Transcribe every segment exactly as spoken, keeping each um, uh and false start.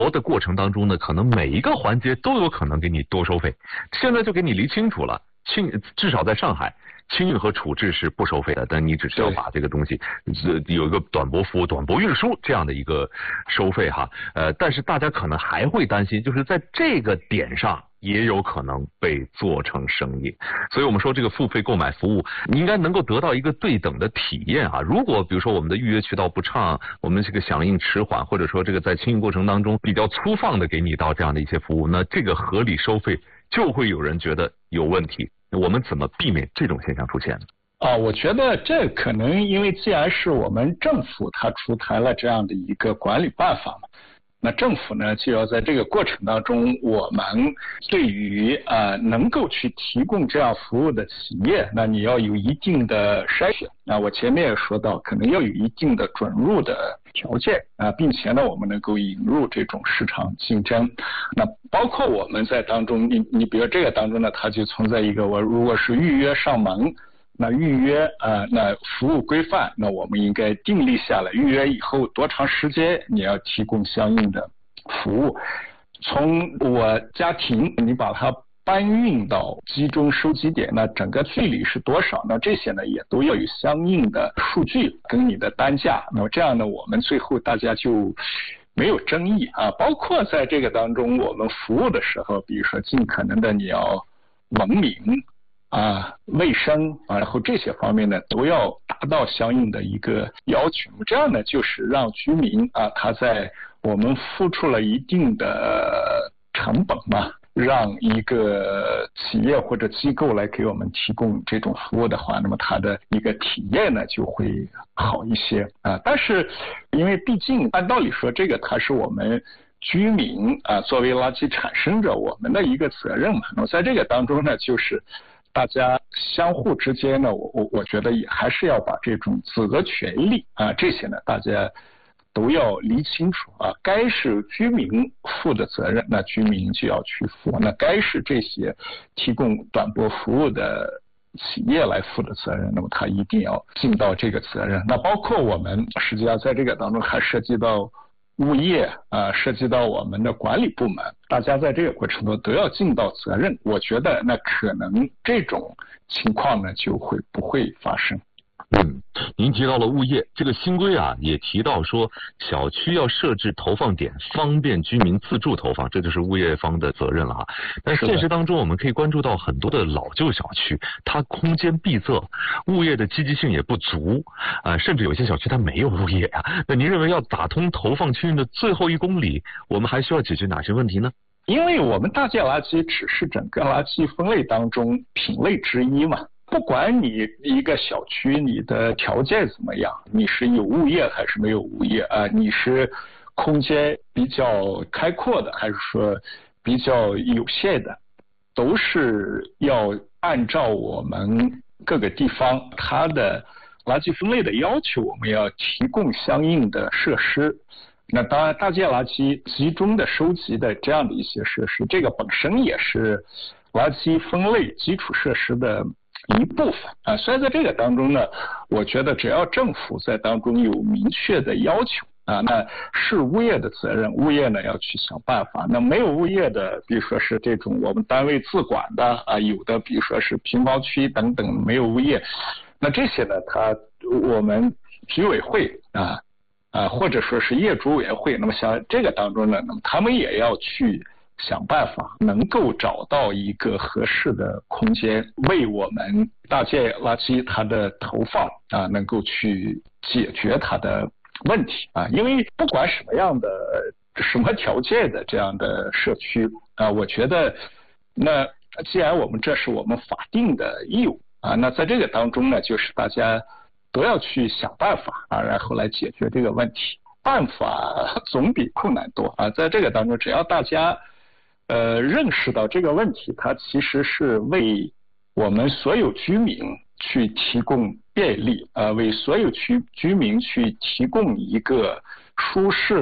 的过程当中呢，可能每一个环节都有可能给你多收费。现在就给你理清楚了，清至少在上海，清运和处置是不收费的，但你只是要把这个东西有一个短驳服务、短驳运输这样的一个收费哈。呃，但是大家可能还会担心，就是在这个点上也有可能被做成生意。所以我们说这个付费购买服务，你应该能够得到一个对等的体验啊。如果比如说我们的预约渠道不畅，我们这个响应迟缓，或者说这个在清运过程当中比较粗放的给你到这样的一些服务，那这个合理收费就会有人觉得有问题。我们怎么避免这种现象出现呢？ 啊，我觉得这可能因为既然是我们政府它出台了这样的一个管理办法嘛，那政府呢就要在这个过程当中，我们对于呃能够去提供这样服务的企业，那你要有一定的筛选。那我前面也说到，可能要有一定的准入的条件啊，并且呢，我们能够引入这种市场竞争。那包括我们在当中，你你比如这个当中呢，它就存在一个，我如果是预约上门。那预约啊、呃，那服务规范，那我们应该订立下来。预约以后多长时间你要提供相应的服务？从我家庭你把它搬运到集中收集点，那整个距离是多少？那这些呢也都要有相应的数据跟你的单价。那么这样呢，我们最后大家就没有争议啊。包括在这个当中，我们服务的时候，比如说尽可能的你要文明。啊，卫生啊，然后这些方面呢，都要达到相应的一个要求。这样呢，就是让居民啊，他在我们付出了一定的成本嘛，让一个企业或者机构来给我们提供这种服务的话，那么它的一个体验呢就会好一些啊。但是，因为毕竟按道理说，这个它是我们居民啊作为垃圾产生者我们的一个责任嘛。那么在这个当中呢，就是大家相互之间呢，我我我觉得也还是要把这种责权利啊这些呢，大家都要理清楚啊。该是居民负的责任，那居民就要去负；那该是这些提供短驳服务的企业来负的责任，那么他一定要尽到这个责任。那包括我们实际上在这个当中还涉及到物业啊，涉及到我们的管理部门，大家在这个过程中都要尽到责任。我觉得那可能这种情况呢就会不会发生。 嗯，您提到了物业，这个新规啊也提到说，小区要设置投放点，方便居民自助投放，这就是物业方的责任了哈。但现实当中，我们可以关注到很多的老旧小区，它空间闭塞，物业的积极性也不足啊、呃，甚至有些小区它没有物业啊。那您认为要打通投放清运的最后一公里，我们还需要解决哪些问题呢？ 因为我们大件垃圾只是整个垃圾分类当中品类之一嘛。不管你一个小区你的条件怎么样，你是有物业还是没有物业啊？你是空间比较开阔的还是说比较有限的，都是要按照我们各个地方它的垃圾分类的要求，我们要提供相应的设施。那当然大件垃圾集中的收集的这样的一些设施，这个本身也是垃圾分类基础设施的一部分啊，所以在这个当中呢，我觉得只要政府在当中有明确的要求啊，那是物业的责任，物业呢要去想办法。那没有物业的，比如说是这种我们单位自管的啊，有的比如说是平房区等等没有物业，那这些呢，它我们居委会啊啊或者说是业主委员会，那么像这个当中呢，那么他们也要去想办法能够找到一个合适的空间，为我们大件垃圾它的投放啊，能够去解决它的问题啊。因为不管什么样的什么条件的这样的社区啊，我觉得那既然我们这是我们法定的义务啊，那在这个当中呢，就是大家都要去想办法啊，然后来解决这个问题。办法总比困难多啊，在这个当中，只要大家呃，认识到这个问题，它其实是为我们所有居民去提供便利，呃，为所有居居民去提供一个舒适的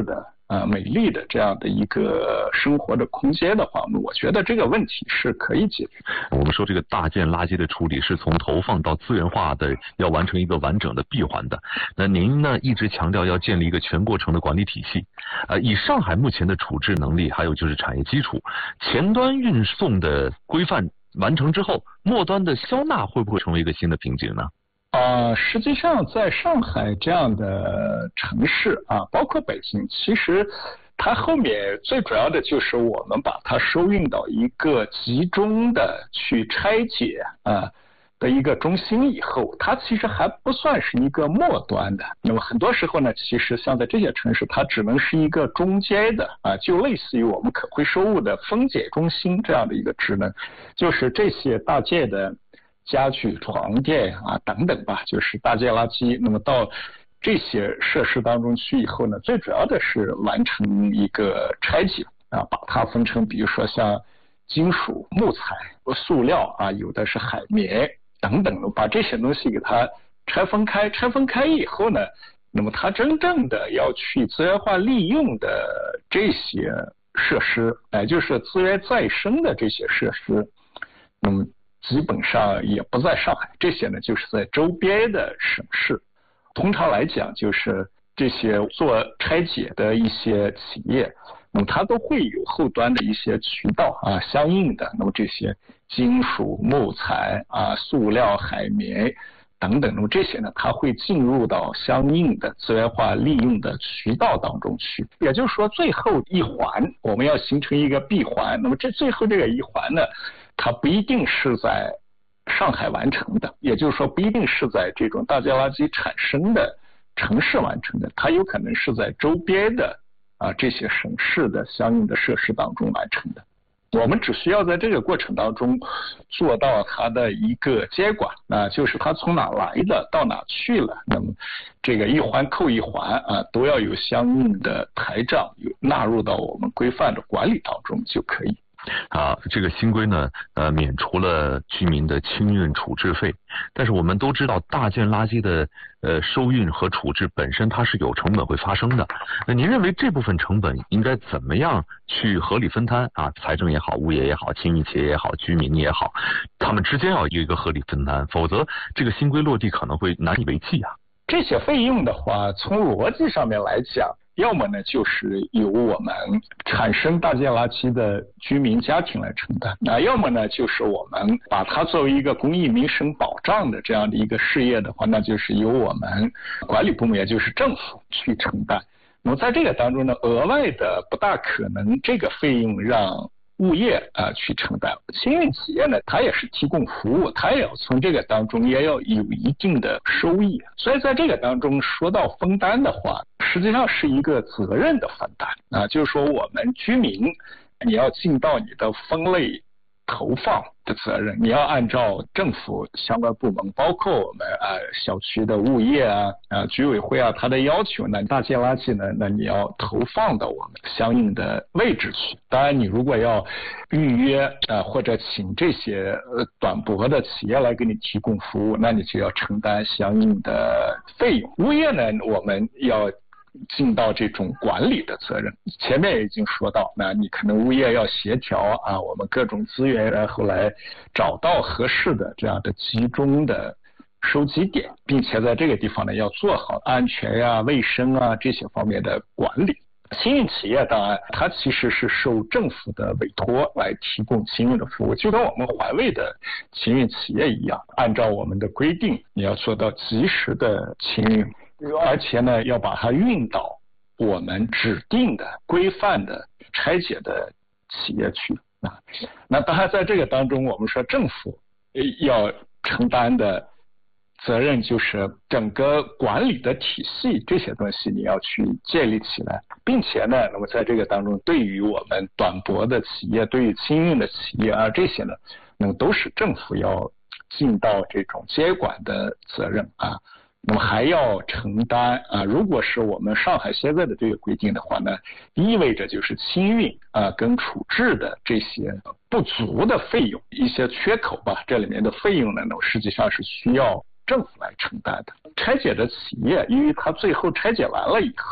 啊、美丽的这样的一个生活的空间的话，我觉得这个问题是可以解决。 我们说这个大件垃圾的处理是从投放到资源化的，要完成一个完整的闭环的。那您呢一直强调要建立一个全过程的管理体系。呃，以上海目前的处置能力，还有就是产业基础，前端运送的规范完成之后，末端的消纳会不会成为一个新的瓶颈呢？ 啊、呃，实际上在上海这样的城市啊，包括北京，其实它后面最主要的就是我们把它收运到一个集中的去拆解啊的一个中心以后，它其实还不算是一个末端的。那么很多时候呢，其实像在这些城市，它只能是一个中间的啊，就类似于我们可回收物的分解中心这样的一个职能，就是这些大件的家具、床垫啊等等吧，就是大件垃圾。那么到这些设施当中去以后呢，最主要的是完成一个拆解啊，把它分成，比如说像金属、木材、塑料啊，有的是海绵等等，把这些东西给它拆分开。拆分开以后呢，那么它真正的要去资源化利用的这些设施，哎，就是资源再生的这些设施，那么基本上也不在上海，这些呢就是在周边的省市。通常来讲，就是这些做拆解的一些企业，那么它都会有后端的一些渠道啊，相应的，那么这些金属、木材啊、塑料、海绵等等，那么这些呢，它会进入到相应的资源化利用的渠道当中去。也就是说，最后一环我们要形成一个闭环，那么这最后这个一环呢，它不一定是在上海完成的，也就是说不一定是在这种大件垃圾产生的城市完成的，它有可能是在周边的啊这些省市的相应的设施当中完成的。我们只需要在这个过程当中做到它的一个监管啊，就是它从哪来的到哪去了，那么这个一环扣一环啊，都要有相应的台账有纳入到我们规范的管理当中就可以。 啊，这个新规呢，呃，免除了居民的清运处置费，但是我们都知道，大件垃圾的呃收运和处置本身它是有成本会发生的。那您认为这部分成本应该怎么样去合理分摊啊？财政也好，物业也好，清运企业也好，居民也好，他们之间要有一个合理分摊，否则这个新规落地可能会难以为继啊。 这些费用的话，从逻辑上面来讲，要么呢就是由我们产生大件垃圾的居民家庭来承担，那要么呢就是我们把它作为一个公益民生保障的这样的一个事业的话，那就是由我们管理部门，也就是政府去承担。那么在这个当中呢，额外的不大可能这个费用让物业啊、呃、去承担，清运企业呢，它也是提供服务，它也要从这个当中也要有一定的收益，所以在这个当中说到分担的话，实际上是一个责任的分担啊，就是说我们居民你要尽到你的分类投放的责任，你要按照政府相关部门，包括我们啊小区的物业啊啊居委会啊，它的要求呢，大件垃圾呢，那你要投放到我们相应的位置去。当然，你如果要预约啊或者请这些呃短薄的企业来给你提供服务，那你就要承担相应的费用。物业呢，我们要尽到这种管理的责任。前面也已经说到，那你可能物业要协调啊，我们各种资源，然后来找到合适的这样的集中的收集点，并且在这个地方呢要做好安全呀、啊、卫生啊这些方面的管理。清运企业当然它其实是受政府的委托来提供清运的服务，就跟我们环卫的清运企业一样，按照我们的规定你要做到及时的清运，而且呢要把它运到我们指定的规范的拆解的企业去啊。那当然在这个当中我们说政府要承担的责任就是整个管理的体系，这些东西你要去建立起来，并且呢那么在这个当中对于我们短薄的企业，对于清运的企业啊这些呢那么都是政府要尽到这种监管的责任啊。那么还要承担啊，如果是我们上海现在的这个规定的话呢，意味着就是清运啊跟处置的这些不足的费用，一些缺口吧，这里面的费用呢，那么实际上是需要政府来承担的。拆解的企业，因为它最后拆解完了以后，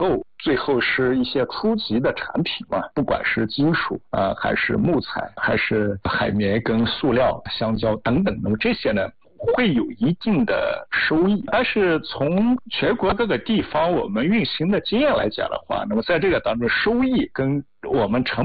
最后是一些初级的产品嘛，不管是金属啊、呃，还是木材，还是海绵跟塑料、香蕉等等，那么这些呢会有一定的收益，但是从全国各个地方我们运行的经验来讲的话，那么在这个当中收益跟我们成